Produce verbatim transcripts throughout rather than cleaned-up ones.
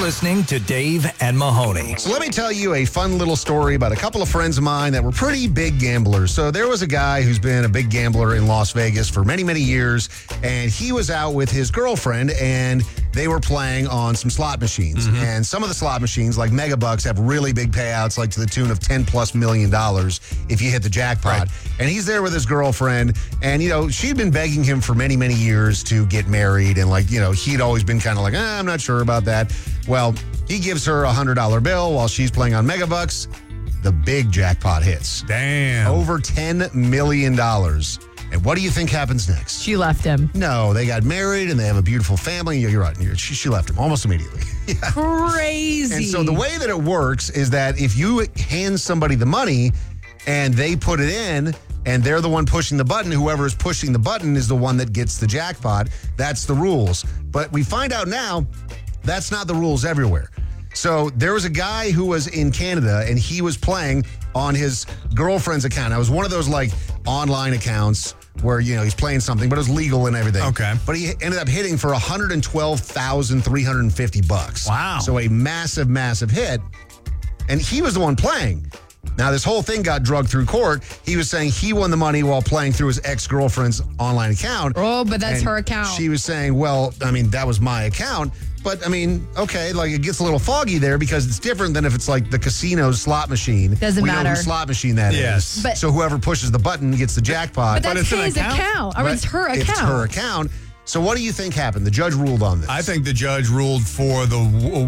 listening to Dave and Mahoney. So let me tell you a fun little story about a couple of friends of mine that were pretty big gamblers. So there was a guy who's been a big gambler in Las Vegas for many, many years, and he was out with his girlfriend, and they were playing on some slot machines. Mm-hmm. And some of the slot machines, like Megabucks, have really big payouts, like to the tune of ten plus million dollars if you hit the jackpot. Right. And he's there with his girlfriend, and, you know, she'd been begging him for many, many years to get married, and, like, you know, he'd always been kind of like, eh, I'm not sure about that. Well, he gives her a one hundred dollar bill while she's playing on Megabucks. The big jackpot hits. Damn. Over ten million dollars. And what do you think happens next? She left him. No, they got married and they have a beautiful family. You're right. You're, she, she left him almost immediately. Yeah. Crazy. And so the way that it works is that if you hand somebody the money and they put it in and they're the one pushing the button, whoever is pushing the button is the one that gets the jackpot. That's the rules. But we find out now that's not the rules everywhere. So there was a guy who was in Canada and he was playing on his girlfriend's account. It was one of those like online accounts where, you know, he's playing something, but it was legal and everything. Okay. But he ended up hitting for one hundred twelve thousand three hundred fifty bucks. Wow. So a massive, massive hit. And he was the one playing. Now, this whole thing got drugged through court. He was saying he won the money while playing through his ex-girlfriend's online account. Oh, but that's And her account. She was saying, well, I mean, that was my account. But, I mean, okay, like it gets a little foggy there because it's different than if it's like the casino's slot machine. Doesn't we know matter. whose slot machine that Yes. is. But- so whoever pushes the button gets the jackpot. But that's it's an his account? account. Or Right? it's her account. It's her account. So what do you think happened? The judge ruled on this. I think the judge ruled for the.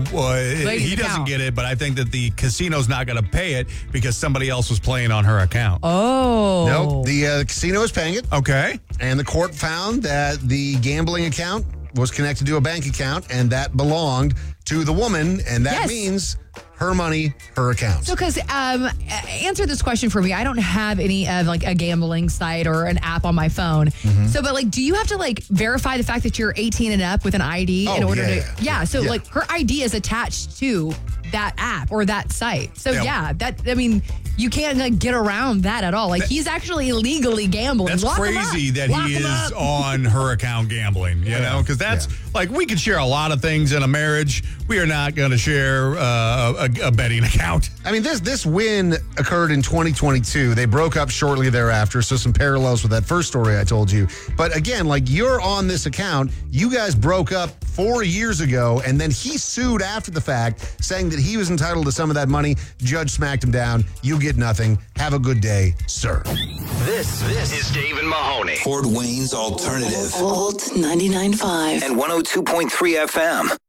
Uh, Lady's he doesn't account. get it, but I think that the casino's not going to pay it because somebody else was playing on her account. Oh. Nope. The uh, casino is paying it. Okay. And the court found that the gambling account was connected to a bank account, and that belonged to the woman, and that Yes. means her money, her account. So, because um, answer this question for me. I don't have any of like a gambling site or an app on my phone. Mm-hmm. So, but like, do you have to like verify the fact that you're eighteen and up with an I D in Oh, order yeah, to? yeah. Yeah. So, Yeah. like, her I D is attached to that app or that site. So, Yeah. yeah, that I mean, you can't like, get around that at all. Like, That- he's actually illegally gambling. That's Lock him crazy up. that Lock he him is up. on her account gambling, you know, because that's Yeah. like we could share a lot of things in a marriage. We are not going to share uh, a, a betting account. I mean, this this win occurred in twenty twenty-two. They broke up shortly thereafter, so some parallels with that first story I told you. But again, like you're on this account, you guys broke up four years ago, and then he sued after the fact, saying that he was entitled to some of that money. Judge smacked him down. You get nothing. Have a good day, sir. This, this is Dave and Mahoney. Fort Wayne's Alternative. Old ninety-nine point five. And one oh two point three F M.